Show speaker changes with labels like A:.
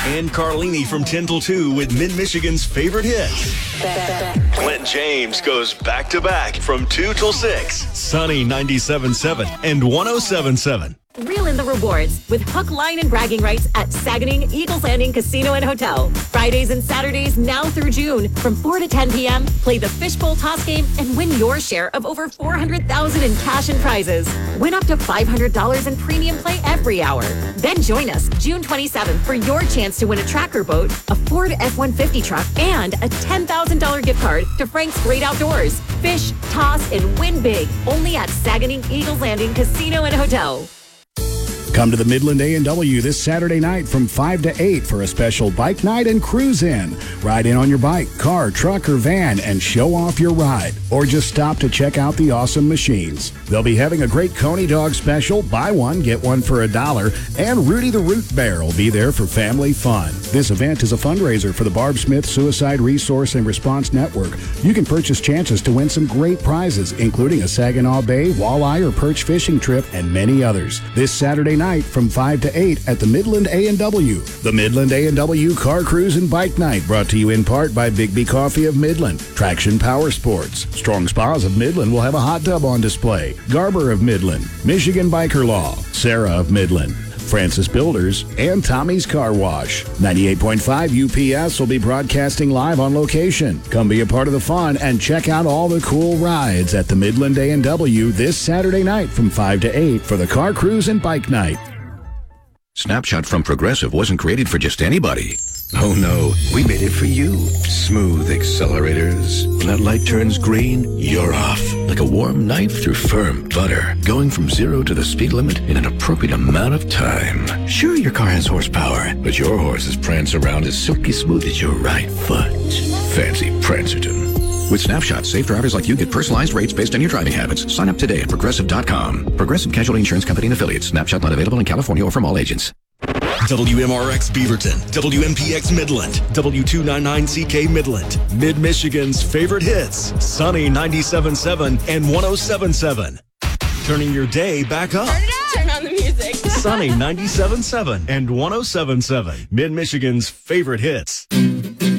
A: And Carlini from 10 till 2 with Mid-Michigan's favorite hits. Clint James goes back-to-back from 2 till 6. Sunny 97.7 and 107.7.
B: Reel in the rewards with hook, line, and bragging rights at Saganing Eagles Landing Casino and Hotel. Fridays and Saturdays now through June from 4 to 10 p.m. Play the fishbowl toss game and win your share of over $400,000 in cash and prizes. Win up to $500 in premium play every hour. Then join us June 27th for your chance to win a tracker boat, a Ford F-150 truck, and a $10,000 gift card to Frank's Great Outdoors. Fish, toss, and win big only at Saganing Eagles Landing Casino and Hotel.
C: Come to the Midland A&W this Saturday night from 5 to 8 for a special bike night and cruise in. Ride in on your bike, car, truck, or van and show off your ride. Or just stop to check out the awesome machines. They'll be having a great Coney Dog special, buy one, get one for $1, and Rudy the Root Bear will be there for family fun. This event is a fundraiser for the Barb Smith Suicide Resource and Response Network. You can purchase chances to win some great prizes, including a Saginaw Bay, walleye, or perch fishing trip, and many others. This Saturday night from 5 to 8 at the Midland A&W. The Midland A&W Car Cruise and Bike Night, brought to you in part by Bigby Coffee of Midland, Traction Power Sports, Strong Spas of Midland will have a hot tub on display, Garber of Midland, Michigan Biker Law, Sarah of Midland, Francis Builders, and Tommy's Car Wash. 98.5 UPS will be broadcasting live on location. Come be a part of the fun and check out all the cool rides at the Midland A&W this Saturday night from 5 to 8 for the Car Cruise and Bike Night.
D: Snapshot from Progressive wasn't created for just anybody. Oh no, we made it for you. Smooth accelerators. When that light turns green, you're off. Like a warm knife through firm butter. Going from 0 to the speed limit in an appropriate amount of time. Sure, your car has horsepower, but your horses prance around as silky smooth as your right foot. Fancy Prancerton. With Snapshot, safe drivers like you get personalized rates based on your driving habits. Sign up today at Progressive.com. Progressive Casualty Insurance Company and Affiliates. Snapshot not available in California or from all agents.
A: WMRX Beaverton, WMPX Midland, W299CK Midland, Mid-Michigan's favorite hits, Sunny 97.7 and 107.7. Turning your day back up.
E: Turn on the music.
A: Sunny 97.7 and 107.7, Mid-Michigan's favorite hits.